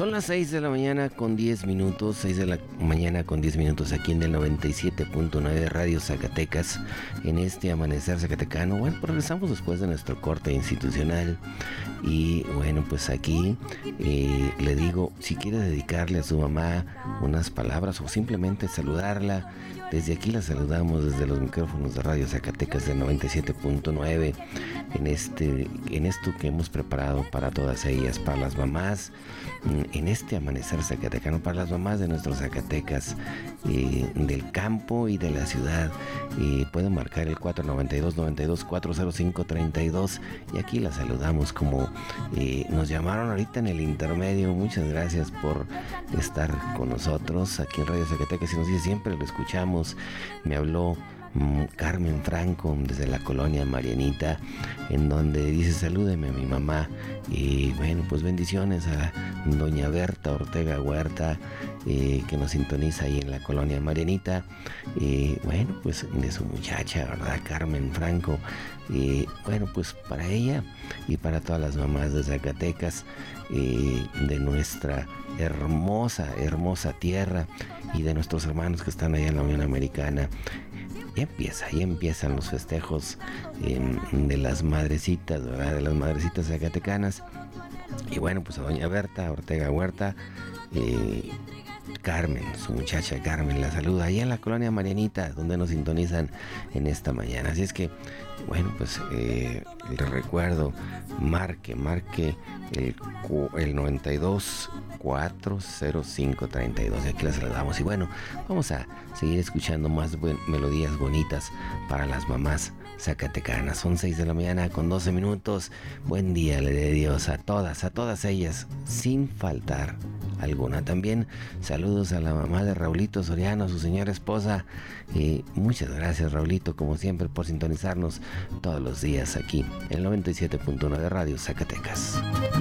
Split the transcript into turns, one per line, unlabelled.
Son las 6 de la mañana con 10 minutos, 6 de la mañana con 10 minutos aquí en el 97.9 Radio Zacatecas, en este amanecer zacatecano. Bueno, pues regresamos después de nuestro corte institucional y bueno, pues aquí le digo, si quiere dedicarle a su mamá unas palabras o simplemente saludarla, desde aquí la saludamos desde los micrófonos de Radio Zacatecas del 97.9 en esto que hemos preparado para todas ellas, para las mamás, en este amanecer zacatecano, para las mamás de nuestros Zacatecas, del campo y de la ciudad. Pueden marcar el 492-92-405-32 y aquí la saludamos como nos llamaron ahorita en el intermedio. Muchas gracias por estar con nosotros aquí en Radio Zacatecas y nos dice siempre lo escuchamos. Me habló Carmen Franco desde la colonia Marianita, en donde dice salúdeme a mi mamá. Y bueno, pues bendiciones a doña Berta Ortega Huerta, que nos sintoniza ahí en la colonia Marianita. Bueno, pues de su muchacha, ¿verdad? Carmen Franco. Bueno, pues para ella y para todas las mamás de Zacatecas, de nuestra hermosa tierra y de nuestros hermanos que están allá en la Unión Americana. Ya empiezan los festejos de las madrecitas, ¿verdad? De las madrecitas zacatecanas. Y bueno, pues a doña Berta Ortega Huerta, Carmen, su muchacha Carmen, la saluda allá en la colonia Marianita, donde nos sintonizan en esta mañana. Así es que, bueno, pues les recuerdo, marque el 92 40532. Aquí las saludamos. Y bueno, vamos a seguir escuchando más melodías bonitas para las mamás zacatecanas. Son 6 de la mañana con 12 minutos. Buen día le dé Dios a todas ellas, sin faltar alguna. También saludos a la mamá de Raulito Soriano, su señora esposa. Muchas gracias, Raulito, como siempre, por sintonizarnos todos los días aquí en el 97.9 Radio Zacatecas.